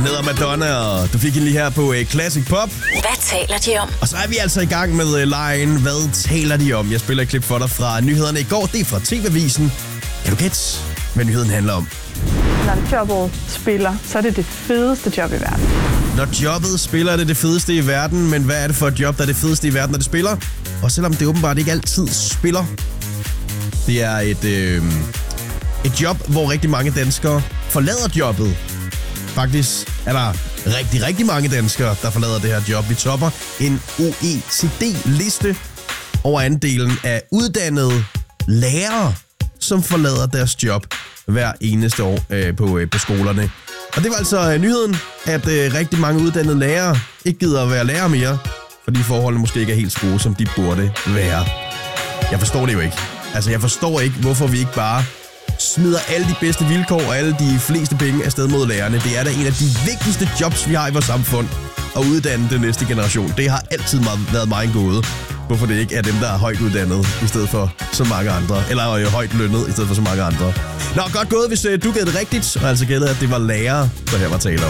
hedder Madonna, og du fik hende lige her på Classic Pop. Hvad taler de om? Og så er vi altså i gang med lejen. Hvad taler de om? Jeg spiller et klip for dig fra nyhederne i går. Det er fra TV-avisen. Kan du gætte, hvad nyheden handler om? Når jobbet spiller, så er det det fedeste job i verden. Når jobbet spiller, er det det fedeste i verden. Men hvad er det for et job, der er det fedeste i verden, når det spiller? Og selvom det åbenbart ikke altid spiller. Det er et job, hvor rigtig mange danskere forlader jobbet. Faktisk er der rigtig mange danskere, der forlader det her job. Vi topper en OECD-liste over andelen af uddannede lærere, som forlader deres job hver eneste år på skolerne. Og det var altså nyheden, at rigtig mange uddannede lærere ikke gider at være lærer mere, fordi forholdene måske ikke er helt så gode, som de burde være. Jeg forstår det jo ikke. Altså, jeg forstår ikke, hvorfor vi ikke bare smider alle de bedste vilkår og alle de fleste penge afsted mod lærerne. Det er da en af de vigtigste jobs, vi har i vores samfund, at uddanne den næste generation. Det har altid været mig en gåde. Hvorfor det ikke er dem, der er højt uddannet, i stedet for så mange andre. Eller højt lønnet, i stedet for så mange andre. Nå, godt gået, hvis du gættede rigtigt, og altså gættede, at det var lærere, der her var tale om.